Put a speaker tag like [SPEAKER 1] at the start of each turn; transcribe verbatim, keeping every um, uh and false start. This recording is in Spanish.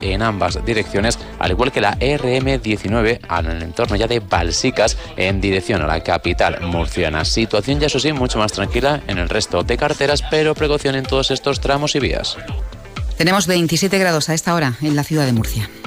[SPEAKER 1] en ambas direcciones, al igual que la R M diecinueve en el entorno ya de Balsicas en dirección a la capital murciana. Situación ya eso sí mucho más tranquila en el resto de carreteras, pero precaución en todos estos tramos y vías.
[SPEAKER 2] Tenemos veintisiete grados a esta hora en la ciudad de Murcia.